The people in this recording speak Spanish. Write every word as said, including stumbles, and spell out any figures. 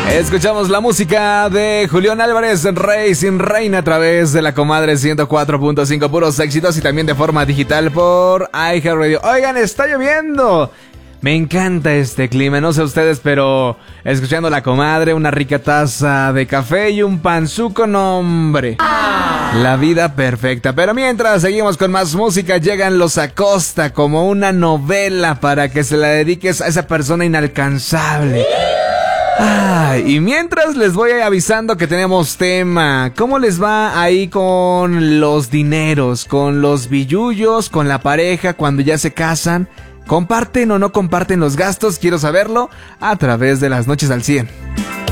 Escuchamos la música de Julián Álvarez, Rey sin Reina, a través de la Comadre ciento cuatro punto cinco, puros éxitos, y también de forma digital por iHeartRadio. Oigan, está lloviendo. Me encanta este clima, no sé ustedes, pero escuchando la Comadre, una rica taza de café y un panzuco, no hombre. La vida perfecta. Pero mientras seguimos con más música, llegan los Acosta como una novela para que se la dediques a esa persona inalcanzable. Ah, y mientras les voy avisando que tenemos tema. ¿Cómo les va ahí con los dineros, con los billullos, con la pareja cuando ya se casan? ¿Comparten o no comparten los gastos? Quiero saberlo a través de las noches al cien.